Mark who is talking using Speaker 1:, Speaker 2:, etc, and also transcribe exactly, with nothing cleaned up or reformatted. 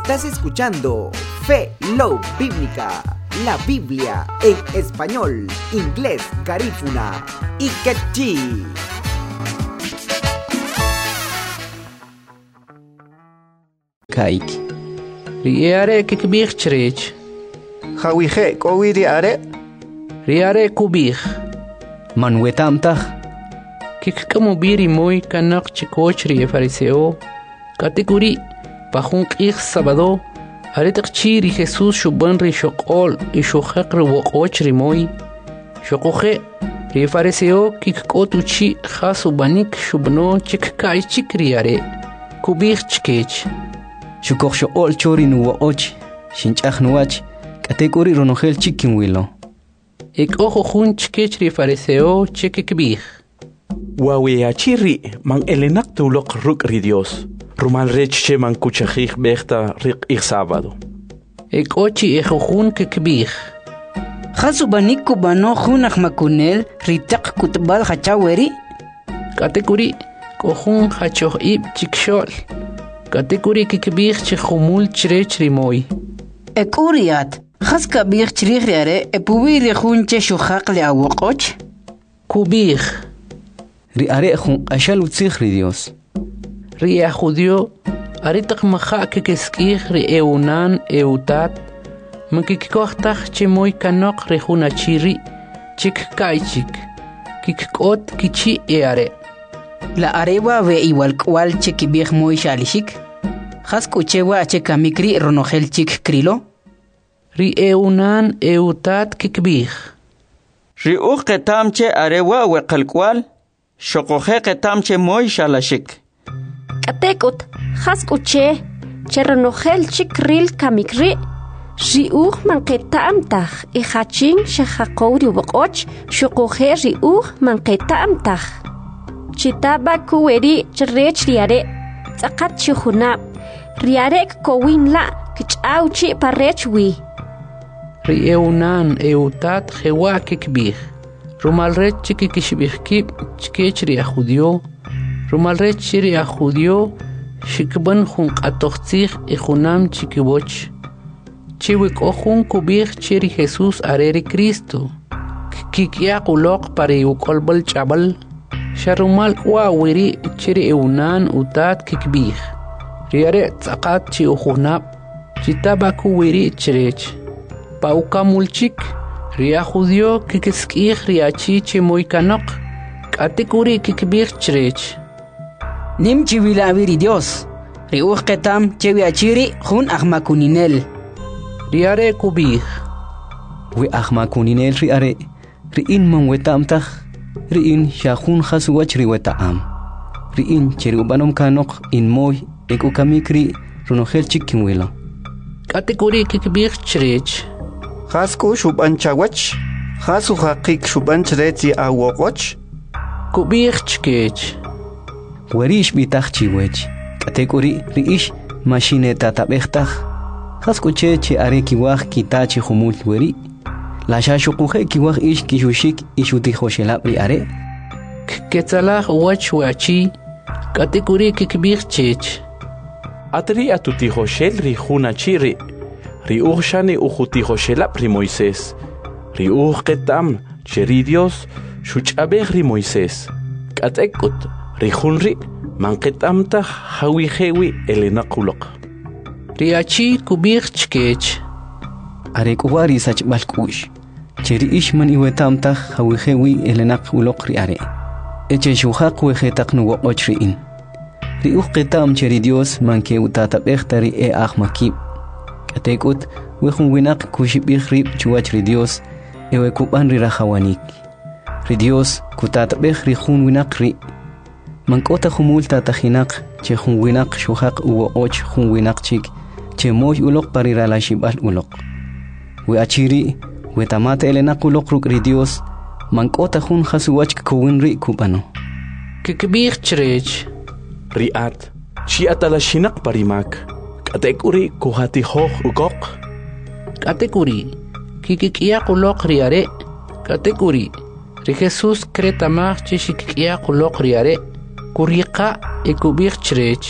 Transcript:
Speaker 1: Estás escuchando Fe Love Bíblica, la Biblia en español, inglés, garífuna y quechí.
Speaker 2: Kaik.
Speaker 3: Riare kikbih chrech.
Speaker 2: Hawije kowi riare.
Speaker 3: Riare kubih.
Speaker 2: Manwetamtah.
Speaker 3: Kikkamu biri moy kanak chikoch rie fariseo. Kategori pahunk ich sabado. Aritak chiri Jesus shuban ri shokol i shokhaq ri woqoch ri moy. Shokoche ri fariseo kikkotu chi khasu banik shubno chikkai chikriare. Kubih chkech.
Speaker 2: Shukok shool chori nuwa och. Shinchach nuwach. Kategori ronogel chikin wilo.
Speaker 3: Ik ojo jun chkech ri fariseo chikikbih.
Speaker 4: Wawe achiri man elenak tulok ruk ri Dios. Rumal reche man kuchajih bechta rik ik sábado.
Speaker 3: Ik ochi ejo jun kikbih.
Speaker 5: Khasu banik kubano junach makunel ritak kutbal hachaweri.
Speaker 3: Kategori kohun hachoh ib chikshol. Kategori kikbih chkhumul chrech ri moy.
Speaker 5: Ekuriat khas kabih chrikhare epuwi ri junche shukhaq li awoqoch.
Speaker 3: Kubih.
Speaker 2: Riare jun ashal utzig ri Dios.
Speaker 3: Ri judio aritak maha kikeskih ri eunan eutat. Makikkohtach chemoy kanok ri junachiri chik kaichik. Kikkot kichi eare.
Speaker 5: La arewa ve igual cual chekibih moy shalishik. Khas kuchewa chekamikri ronogel chik krilo.
Speaker 3: Ri eunan eutat kikbih.
Speaker 6: Ri uqetamche arewa we qalkwal. Shokoje ketamche moy shalashik.
Speaker 7: Katekut khas kuche cheronogel chikril kamikri. Riuh man ketamtach i khachin shakhakouri woqoch shokoje riuh man ketamtach. Chitaba kuweri chrech riare tsakat chihuna riarek kowinla kichauchi parechwi.
Speaker 3: Ri eunan eutat jewa kikbih. Rumalret chikikishbihkib chkech ri judio. Rumalret chiri a judio shikban jun qatoqtzig i junam chikiboch. Chiwik ojun kubih chiri Jesus areri Cristo. Kikia qulok pari ukolbal chabal. Sharumal wawiri chiri eunan utat kikbih. Riare tsakat chi ujunab. Chitabaku wiri chirech. Paukamulchik. Ria judio kikeskih riachi chimoy kanok. Kategori kikbih chirech.
Speaker 5: Nim chiwila aviri Dios. Riuh ketam chewi achiri jun ahmakuninel.
Speaker 3: Riare kubih.
Speaker 2: We ahmakuninel riare. Riin man wetamtach. Riin shahun khasuwach riwetaam. Riin cheri ubanom kanok in moy eko kamikri ronogel chikin wilo.
Speaker 3: Kategori kikbih chirech.
Speaker 6: Khasku shuban chawach. Khasu haqik shuban chreti awoqoch.
Speaker 3: Kubih chkech.
Speaker 2: Werish bitach chiwech. Kategori riish machine tatabechtaj. Khaskuche che are kiwaj kitachi humul weri. La shashukuje kiwaj ish kishushik ishutijo shelab ri are.
Speaker 3: Ketzalah wach wachi. Kategori kikbih chech.
Speaker 4: Atri atutijo shel ri junachiri. Ri urshani ujutijo shelab ri Moisés. Ri urketam cheri Dios shuchabeh ri Moisés. Katekut ri junri manketamta hawijewi elenakulok.
Speaker 3: Riachi kubih chkech.
Speaker 2: Are kuwari sach balkush. Cheri ishman iwetamta hawijewi elenak ulok ri are. Eche shuhaq wejetak nuwo ochriin. Ri uqetam cheri Dios manke utatabechta ri e ahmakib. Katekut wejun winak kushibih rib chuwach ri Dios ewe kuban ri rahawanik. Ri Dios kutatabech ri jun winak ri. Mankota humul tatajinak che jun winak shuhaq uwo och jun winak chik che moy ulok parira la shibal ulok. We achiri we tamate elenak ulok ruk ri Dios mankota jun khasuwach kuwin ri kubano.
Speaker 3: Kikbih chirech.
Speaker 4: Riat chi atalashinak parimak. Kategori kuhati hoh ukok.
Speaker 3: Kategori kikikia kulok riare. Kategori ri Jesus kretamach chishikkia kulok riare. Kuriqa ikubih chirech.